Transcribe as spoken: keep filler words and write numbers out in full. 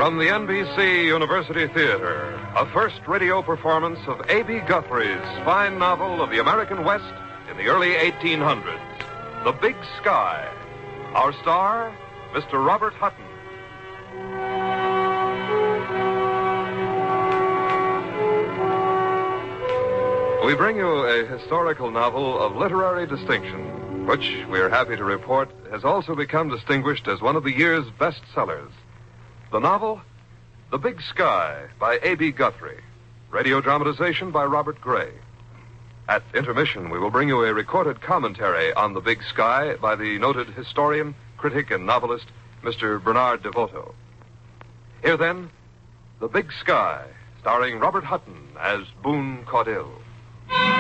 From the N B C University Theater, a first radio performance of A B Guthrie's fine novel of the American West in the early eighteen hundreds, The Big Sky. Our star, Mister Robert Hutton. We bring you a historical novel of literary distinction, which, we are happy to report, has also become distinguished as one of the year's bestsellers. The novel, The Big Sky, by A B Guthrie. Radio dramatization by Robert Gray. At intermission, we will bring you a recorded commentary on The Big Sky by the noted historian, critic, and novelist, Mister Bernard DeVoto. Here, then, The Big Sky, starring Robert Hutton as Boone Caudille.